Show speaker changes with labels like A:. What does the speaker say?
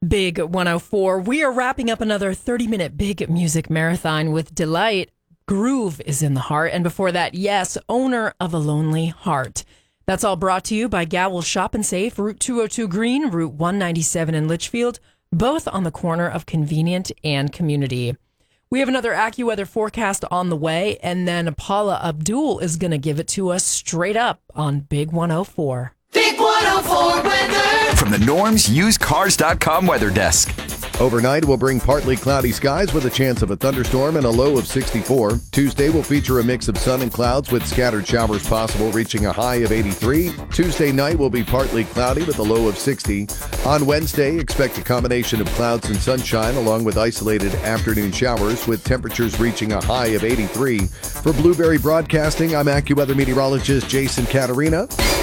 A: Big 104. We are wrapping up another 30-minute big music marathon with Delight. Groove is in the heart. And before that, yes, Owner of a Lonely Heart. That's all brought to you by Gowl Shop and Safe, Route 202 Green, Route 197 in Litchfield, both on the corner of Convenient and Community. We have another AccuWeather forecast on the way, and then Paula Abdul is going to give it to us straight up on Big 104.
B: Big 104 weather.
C: From the NormsUsedCars.com weather desk.
D: Overnight will bring partly cloudy skies with a chance of a thunderstorm and a low of 64. Tuesday will feature a mix of sun and clouds with scattered showers possible, reaching a high of 83. Tuesday night will be partly cloudy with a low of 60. On Wednesday, expect a combination of clouds and sunshine along with isolated afternoon showers with temperatures reaching a high of 83. For Blueberry Broadcasting, I'm AccuWeather meteorologist Jason Caterina.